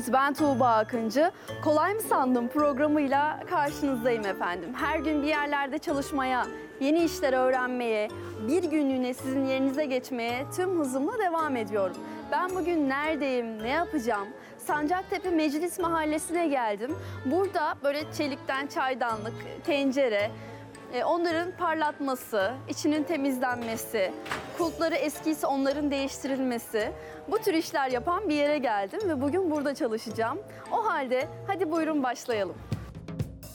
ben Tuğba Akıncı. Kolay mı sandım programıyla karşınızdayım efendim. Her gün bir yerlerde çalışmaya, yeni işler öğrenmeye, bir günlüğüne sizin yerinize geçmeye tüm hızımla devam ediyorum. Ben bugün neredeyim, ne yapacağım? Sancaktepe Meclis Mahallesi'ne geldim. Burada böyle çelikten çaydanlık, tencere, onların parlatması, içinin temizlenmesi, kulpları eskiyse onların değiştirilmesi, bu tür işler yapan bir yere geldim ve bugün burada çalışacağım. O halde hadi buyurun başlayalım.